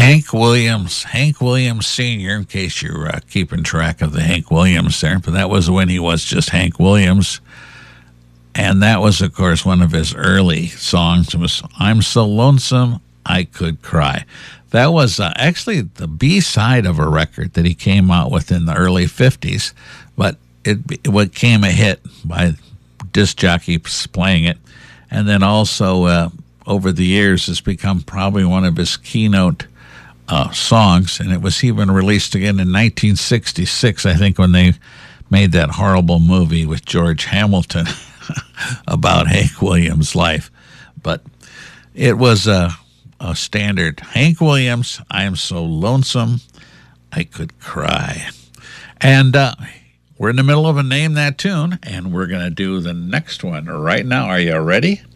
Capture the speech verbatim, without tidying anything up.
Hank Williams, Hank Williams Senior, in case you're uh, keeping track of the Hank Williams there, but that was when he was just Hank Williams. And that was, of course, one of his early songs. It was I'm So Lonesome I Could Cry. That was uh, actually the B-side of a record that he came out with in the early fifties, but it, it became a hit by disc jockeys playing it. And then also, uh, over the years, it's become probably one of his keynote uh, songs, and it was even released again in nineteen sixty-six, I think, when they made that horrible movie with George Hamilton about Hank Williams' life. But it was a, a standard. Hank Williams, I Am So Lonesome I Could Cry. And uh, we're in the middle of a Name That Tune, and we're going to do the next one right now. Are you ready?